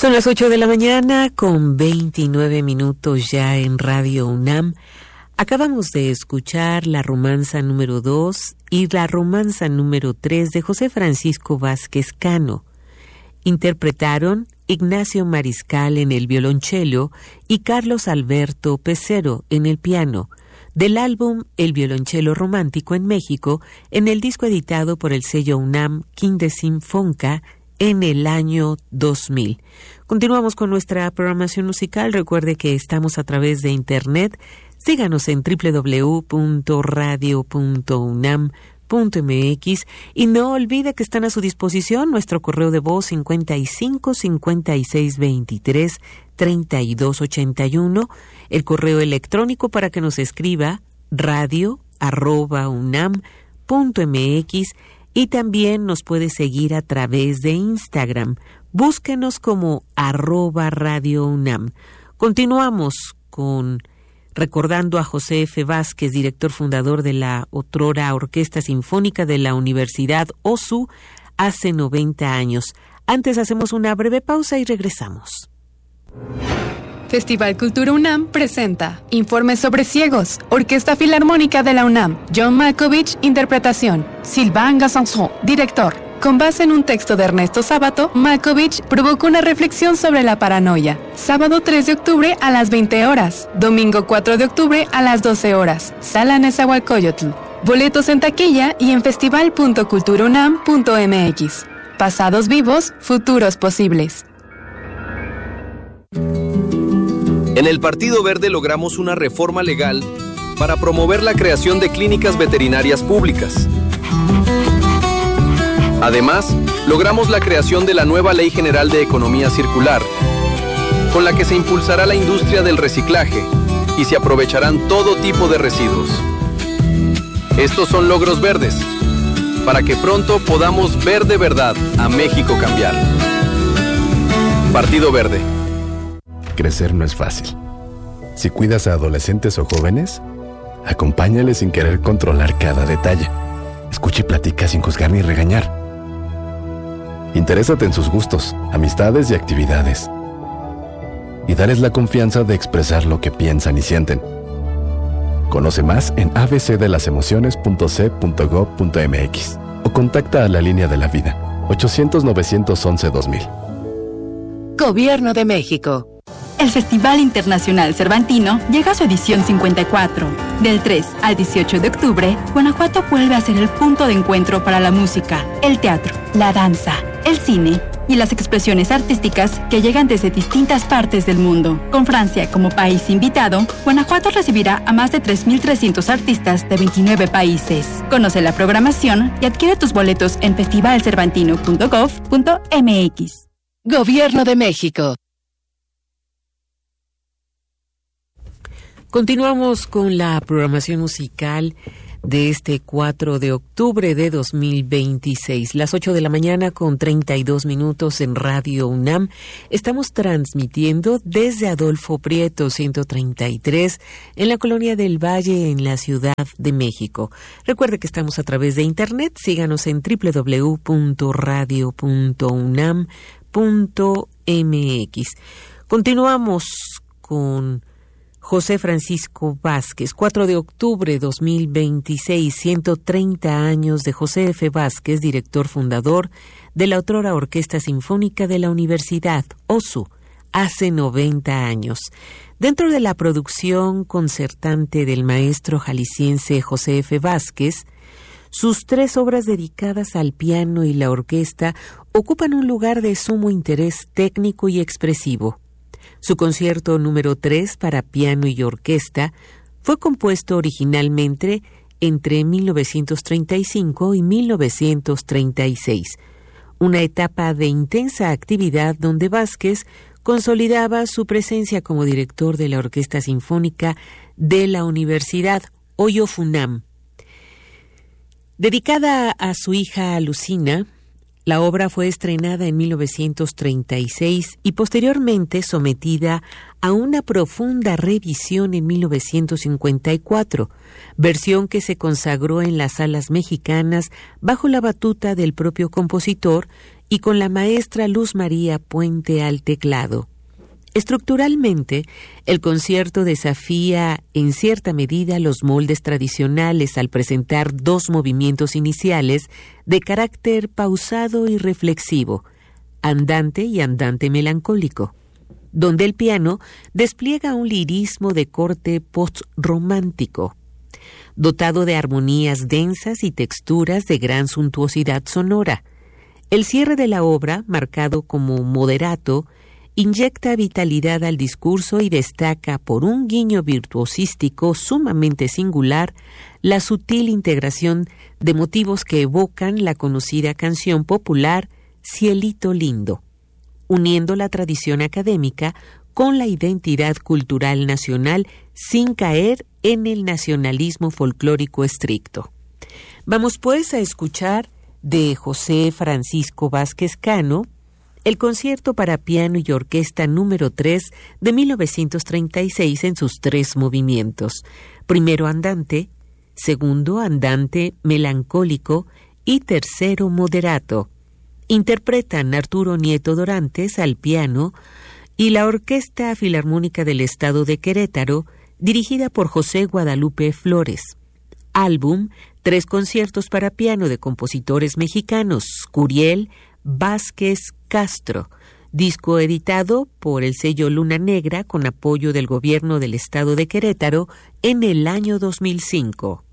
Son las 8 de la mañana con 29 minutos ya en Radio UNAM. Acabamos de escuchar la romanza número 2 y la romanza número 3 de José Francisco Vázquez Cano. Interpretaron Ignacio Mariscal en el violonchelo y Carlos Alberto Pecero en el piano, del álbum El violonchelo romántico en México, en el disco editado por el sello UNAM Quindecim Fonca en el año 2000. Continuamos con nuestra programación musical. Recuerde que estamos a través de internet. Síganos en www.radio.unam.mx y no olvide que están a su disposición nuestro correo de voz 55 56 23 32 81, el correo electrónico para que nos escriba radio@unam.mx, y también nos puede seguir a través de Instagram. Búsquenos como @radiounam. Continuamos recordando a José F. Vázquez, director fundador de la otrora Orquesta Sinfónica de la Universidad OSU, hace 90 años. Antes hacemos una breve pausa y regresamos. Festival Cultura UNAM presenta Informes sobre ciegos, Orquesta Filarmónica de la UNAM, John Malkovich, interpretación, Sylvain Gassanson, director. Con base en un texto de Ernesto Sábato, Malkovich provocó una reflexión sobre la paranoia. Sábado 3 de octubre a las 20 horas, domingo 4 de octubre a las 12 horas, Sala Nezahualcóyotl. Boletos en taquilla y en festival.culturaunam.mx. Pasados vivos, futuros posibles. En el Partido Verde logramos una reforma legal para promover la creación de clínicas veterinarias públicas. Además, logramos la creación de la nueva Ley General de Economía Circular, con la que se impulsará la industria del reciclaje y se aprovecharán todo tipo de residuos. Estos son logros verdes, para que pronto podamos ver de verdad a México cambiar. Partido Verde. Crecer no es fácil. Si cuidas a adolescentes o jóvenes, acompáñales sin querer controlar cada detalle. Escucha y platica sin juzgar ni regañar. Interésate en sus gustos, amistades y actividades. Y dales la confianza de expresar lo que piensan y sienten. Conoce más en abcdelasemociones.c.gov.mx o contacta a la Línea de la Vida, 800-911-2000. Gobierno de México. El Festival Internacional Cervantino llega a su edición 54. Del 3 al 18 de octubre, Guanajuato vuelve a ser el punto de encuentro para la música, el teatro, la danza, el cine y las expresiones artísticas que llegan desde distintas partes del mundo. Con Francia como país invitado, Guanajuato recibirá a más de 3.300 artistas de 29 países. Conoce la programación y adquiere tus boletos en festivalcervantino.gov.mx. Gobierno de México. Continuamos con la programación musical de este 4 de octubre de 2026. Las 8 de la mañana con 32 minutos en Radio UNAM. Estamos transmitiendo desde Adolfo Prieto 133 en la Colonia del Valle, en la Ciudad de México. Recuerde que estamos a través de internet. Síganos en www.radio.unam.mx. Continuamos con José Francisco Vázquez, 4 de octubre 2026, 130 años de José F. Vázquez, director fundador de la otrora Orquesta Sinfónica de la Universidad OSU, hace 90 años. Dentro de la producción concertante del maestro jalisciense José F. Vázquez, sus 3 obras dedicadas al piano y la orquesta ocupan un lugar de sumo interés técnico y expresivo. Su concierto número 3 para piano y orquesta fue compuesto originalmente entre 1935 y 1936, una etapa de intensa actividad donde Vázquez consolidaba su presencia como director de la Orquesta Sinfónica de la Universidad, hoy OFUNAM. Dedicada a su hija Lucina, la obra fue estrenada en 1936 y posteriormente sometida a una profunda revisión en 1954, versión que se consagró en las salas mexicanas bajo la batuta del propio compositor y con la maestra Luz María Puente al teclado. Estructuralmente, el concierto desafía en cierta medida los moldes tradicionales al presentar dos movimientos iniciales de carácter pausado y reflexivo, andante y andante melancólico, donde el piano despliega un lirismo de corte postromántico, dotado de armonías densas y texturas de gran suntuosidad sonora. El cierre de la obra, marcado como moderato, inyecta vitalidad al discurso y destaca por un guiño virtuosístico sumamente singular la sutil integración de motivos que evocan la conocida canción popular Cielito Lindo, uniendo la tradición académica con la identidad cultural nacional sin caer en el nacionalismo folclórico estricto. Vamos pues a escuchar de José Francisco Vázquez Cano el concierto para piano y orquesta número 3 de 1936 en sus 3 movimientos. Primero andante, segundo andante melancólico y tercero moderato. Interpretan Arturo Nieto Dorantes al piano y la Orquesta Filarmónica del Estado de Querétaro, dirigida por José Guadalupe Flores. Álbum: 3 conciertos para piano de compositores mexicanos, Curiel Vázquez Castro, disco editado por el sello Luna Negra con apoyo del gobierno del Estado de Querétaro en el año 2005.